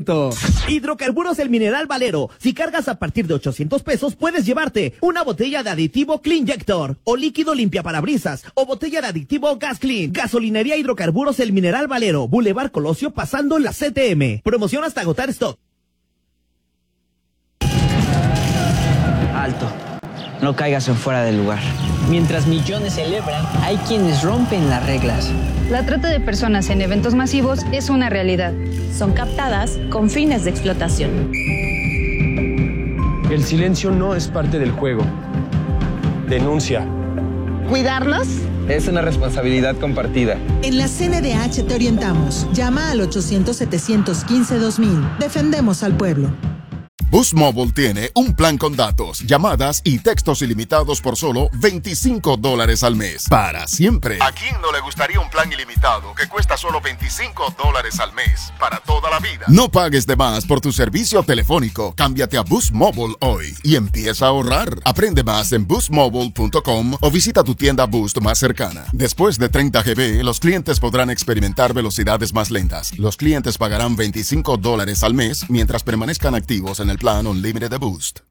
momento. Hidrocarburos El Mineral Valero. Si cargas a partir de 800 pesos, puedes llevarte una botella de aditivo Cleanjector o líquido limpia parabrisas o botella de aditivo Gas Clean. Gasolinería Hidrocarburos El Mineral Valero. Boulevard Colosio pasando la CTM. Promoción hasta agotar stock. Alto. No caigas en fuera del lugar. Mientras millones celebran, hay quienes rompen las reglas. La trata de personas en eventos masivos es una realidad. Son captadas con fines de explotación. El silencio no es parte del juego. Denuncia. ¿Cuidarlos? Es una responsabilidad compartida. En la CNDH te orientamos. Llama al 800-715-2000. Defendemos al pueblo. Boost Mobile tiene un plan con datos, llamadas y textos ilimitados por solo $25 al mes. Para siempre. ¿A quién no le gustaría un plan ilimitado que cuesta solo $25 al mes? Para toda la vida. No pagues de más por tu servicio telefónico. Cámbiate a Boost Mobile hoy y empieza a ahorrar. Aprende más en boostmobile.com o visita tu tienda Boost más cercana. Después de 30 GB, los clientes podrán experimentar velocidades más lentas. Los clientes pagarán $25 al mes mientras permanezcan activos en el plan Unlimited de Boost.